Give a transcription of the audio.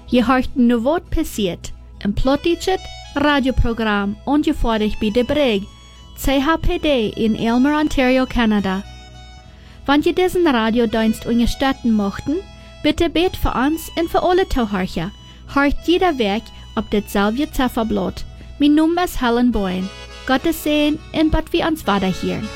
Je hört nu wat passiert. Een plottichet radioprogram ongevoudig bij de Brig, CHPD in Aylmer, Ontario, Canada. Wenn je diesen Radiodienst unterstützen möchten, bitte bet für uns und für alle Zuhörer. Hört jeder Weg auf dasselbe Zifferblatt. Mein Name ist Helen Boyne. Gottes Segen und Gott wir uns weiterhören.